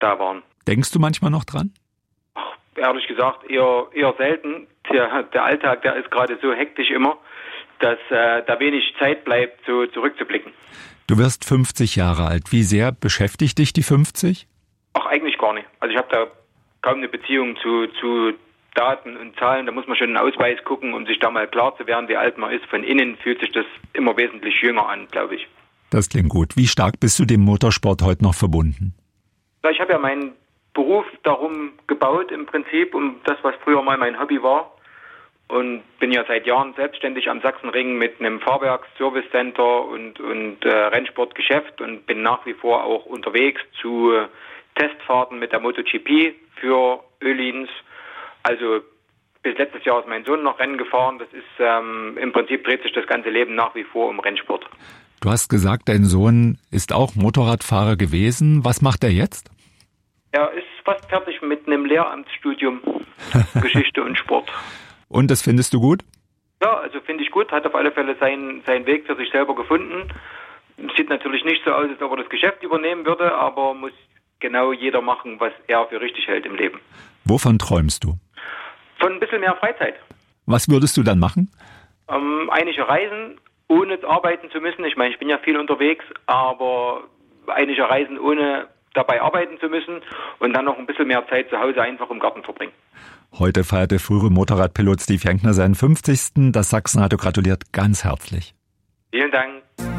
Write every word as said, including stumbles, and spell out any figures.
da waren. Denkst du manchmal noch dran? Ach, ehrlich gesagt, eher, eher selten. Der, der Alltag, der ist gerade so hektisch immer, dass äh, da wenig Zeit bleibt, so zurückzublicken. Du wirst fünfzig Jahre alt. Wie sehr beschäftigt dich die fünfzig? Ach, eigentlich gar nicht. Also ich habe da kaum eine Beziehung zu, zu Daten und Zahlen. Da muss man schon einen Ausweis gucken, um sich da mal klar zu werden, wie alt man ist. Von innen fühlt sich das immer wesentlich jünger an, glaube ich. Das klingt gut. Wie stark bist du dem Motorsport heute noch verbunden? Ich habe ja meinen Beruf darum gebaut im Prinzip, um das, was früher mal mein Hobby war. Und bin ja seit Jahren selbstständig am Sachsenring mit einem Fahrwerks-Service-Center und, und äh, Rennsportgeschäft und bin nach wie vor auch unterwegs zu äh, Testfahrten mit der MotoGP für Öhlins. Also bis letztes Jahr ist mein Sohn noch Rennen gefahren. Das ist ähm, im Prinzip dreht sich das ganze Leben nach wie vor um Rennsport. Du hast gesagt, dein Sohn ist auch Motorradfahrer gewesen. Was macht er jetzt? Er ist fast fertig mit einem Lehramtsstudium Geschichte und Sport. Und das findest du gut? Ja, also finde ich gut. Hat auf alle Fälle seinen, seinen Weg für sich selber gefunden. Sieht natürlich nicht so aus, als ob er das Geschäft übernehmen würde, aber muss genau jeder machen, was er für richtig hält im Leben. Wovon träumst du? Von ein bisschen mehr Freizeit. Was würdest du dann machen? Ähm, einige Reisen, ohne arbeiten zu müssen. Ich meine, ich bin ja viel unterwegs, aber einige Reisen, ohne dabei arbeiten zu müssen und dann noch ein bisschen mehr Zeit zu Hause einfach im Garten verbringen. Heute feiert der frühere Motorradpilot Steve Jankner seinen fünfzigsten Das Sachsenradio gratuliert ganz herzlich. Vielen Dank.